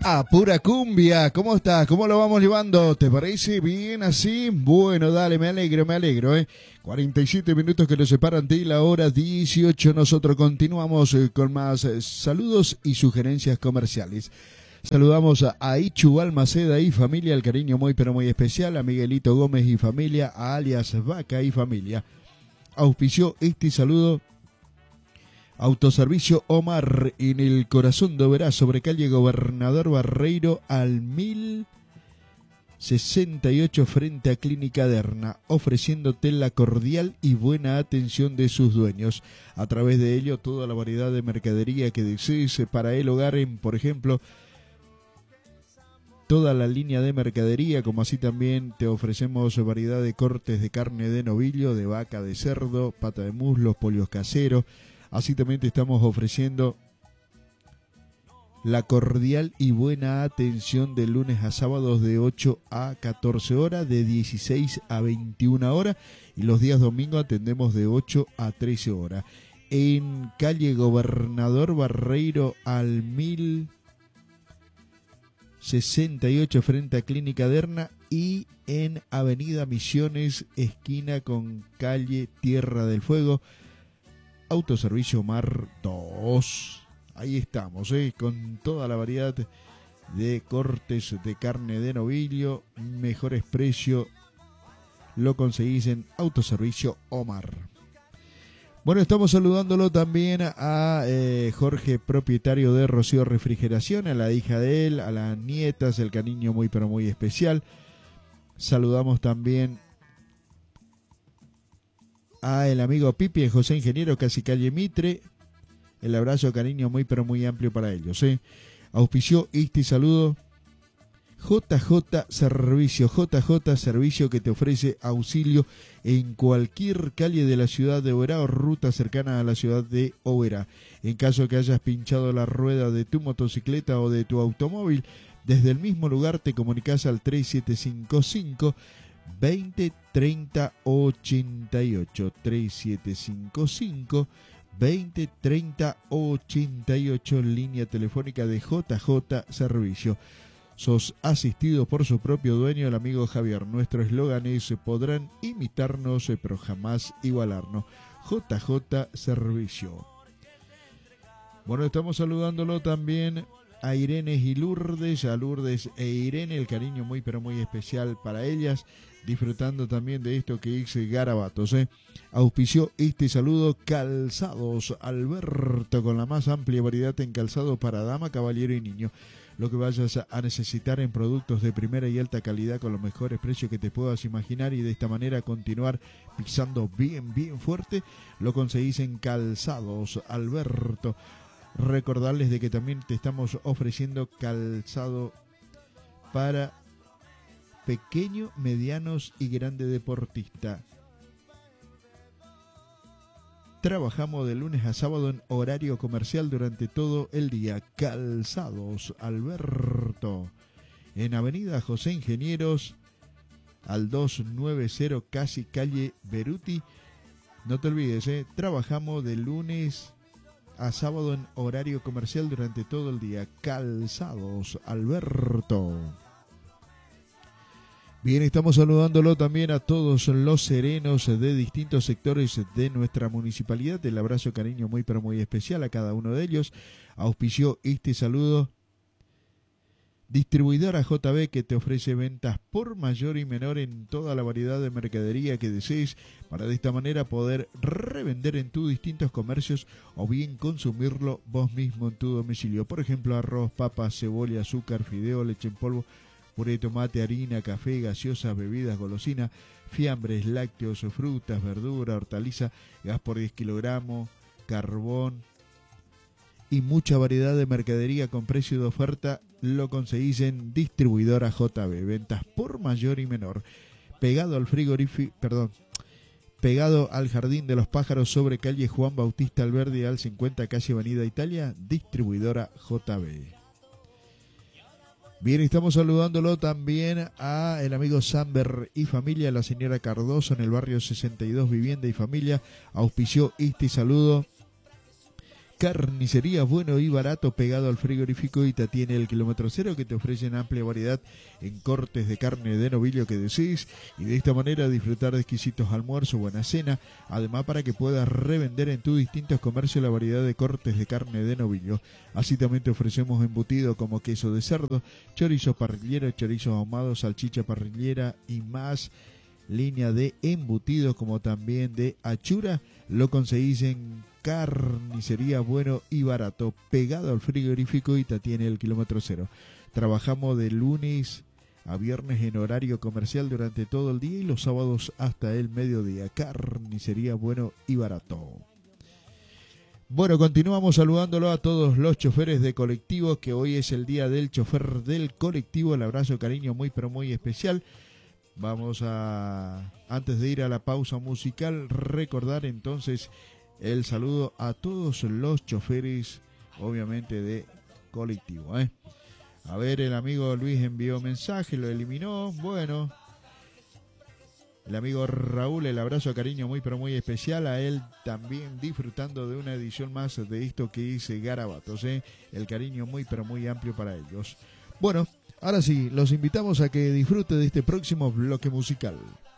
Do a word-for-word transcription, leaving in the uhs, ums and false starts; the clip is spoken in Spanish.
A pura cumbia, ¿cómo estás? ¿Cómo lo vamos llevando? ¿Te parece bien así? Bueno, dale, me alegro, me alegro, ¿eh? cuarenta y siete minutos que nos separan de la hora dieciocho. Nosotros continuamos eh, con más eh, saludos y sugerencias comerciales. Saludamos a, a Ichu Balmaceda y familia, el cariño muy pero muy especial, a Miguelito Gómez y familia, a alias Vaca y familia. Auspició este saludo Autoservicio Omar en el corazón de Oberá, sobre calle Gobernador Barreiro al mil sesenta y ocho frente a Clínica Derna, ofreciéndote la cordial y buena atención de sus dueños. A través de ello, toda la variedad de mercadería que desees para el hogar, en, por ejemplo, toda la línea de mercadería, como así también te ofrecemos variedad de cortes de carne de novillo, de vaca, de cerdo, pata de muslos, pollos caseros. Así también te estamos ofreciendo la cordial y buena atención de lunes a sábados de ocho a catorce horas, de dieciséis a veintiuna horas, y los días domingos atendemos de ocho a trece horas. En calle Gobernador Barreiro al mil sesenta y ocho frente a Clínica Derna, y en Avenida Misiones, esquina con calle Tierra del Fuego, Autoservicio Omar dos. Ahí estamos, ¿eh? Con toda la variedad de cortes de carne de novillo, mejores precios, lo conseguís en Autoservicio Omar. Bueno, estamos saludándolo también a eh, Jorge, propietario de Rocío Refrigeración, a la hija de él, a las nietas, el cariño muy pero muy especial. Saludamos también a el amigo Pipi, José Ingeniero, casi calle Mitre. El abrazo, cariño muy pero muy amplio para ellos, ¿eh? Auspició este saludo J J Servicio, J J Servicio, que te ofrece auxilio en cualquier calle de la ciudad de Oberá o ruta cercana a la ciudad de Oberá. En caso que hayas pinchado la rueda de tu motocicleta o de tu automóvil, desde el mismo lugar te comunicas al tres siete cinco cinco, veinte, treinta, ochenta y ocho, tres siete cinco cinco, veinte, treinta, ochenta y ocho, línea telefónica de J J Servicio. Sos asistido por su propio dueño, el amigo Javier. Nuestro eslogan es: podrán imitarnos, pero jamás igualarnos. J J Servicio. Bueno, estamos saludándolo también a Irene y Lourdes, a Lourdes e Irene, el cariño muy pero muy especial para ellas, disfrutando también de esto que dice Garabatos, ¿eh? Auspició este saludo Calzados Alberto, con la más amplia variedad en calzado para dama, caballero y niño. Lo que vayas a necesitar en productos de primera y alta calidad con los mejores precios que te puedas imaginar, y de esta manera continuar pisando bien, bien fuerte, lo conseguís en Calzados Alberto. Recordarles de que también te estamos ofreciendo calzado para pequeños, medianos y grandes deportistas. Trabajamos de lunes a sábado en horario comercial durante todo el día. Calzados Alberto, en Avenida José Ingenieros, al doscientos noventa, casi calle Beruti. No te olvides, ¿eh? Trabajamos de lunes a sábado en horario comercial durante todo el día. Calzados Alberto. Bien, estamos saludándolo también a todos los serenos de distintos sectores de nuestra municipalidad. El abrazo, cariño muy pero muy especial a cada uno de ellos. Auspició este saludo Distribuidora J B, que te ofrece ventas por mayor y menor en toda la variedad de mercadería que desees, para de esta manera poder revender en tus distintos comercios o bien consumirlo vos mismo en tu domicilio. Por ejemplo, arroz, papas, cebolla, azúcar, fideo, leche en polvo, puré de tomate, harina, café, gaseosas, bebidas, golosinas, fiambres, lácteos, frutas, verdura, hortaliza, gas por diez kilogramos, carbón y mucha variedad de mercadería con precio de oferta. Lo conseguís en Distribuidora J B, ventas por mayor y menor. Pegado al frigorífico, perdón, pegado al Jardín de los Pájaros, sobre calle Juan Bautista Alberdi al cincuenta, casi Avenida Italia, Distribuidora J B. Bien, estamos saludándolo también a el amigo Samber y familia, la señora Cardoso, en el barrio sesenta y dos, Vivienda y Familia. Auspició este saludo Carnicería Bueno y Barato, pegado al frigorífico Ita. Tiene el kilómetro cero, que te ofrecen amplia variedad en cortes de carne de novillo que desees, y de esta manera disfrutar de exquisitos almuerzos, buena cena. Además, para que puedas revender en tus distintos comercios la variedad de cortes de carne de novillo. Así también te ofrecemos embutido como queso de cerdo, chorizo parrillero, chorizo ahumado, salchicha parrillera y más. Línea de embutidos como también de achura, lo conseguís en Carnicería Bueno y Barato, pegado al frigorífico Ita. Tiene el kilómetro cero. Trabajamos de lunes a viernes en horario comercial durante todo el día y los sábados hasta el mediodía. Carnicería Bueno y Barato. Bueno, continuamos saludándolo a todos los choferes de colectivos, que hoy es el día del chofer del colectivo. El abrazo, cariño muy pero muy especial. Vamos a, antes de ir a la pausa musical, recordar entonces el saludo a todos los choferes, obviamente, de colectivo, ¿eh? A ver, el amigo Luis envió mensaje, lo eliminó. Bueno, el amigo Raúl, el abrazo, cariño muy pero muy especial a él, también disfrutando de una edición más de esto que dice Garabatos, ¿eh? El cariño muy pero muy amplio para ellos. Bueno, ahora sí, los invitamos a que disfruten de este próximo bloque musical.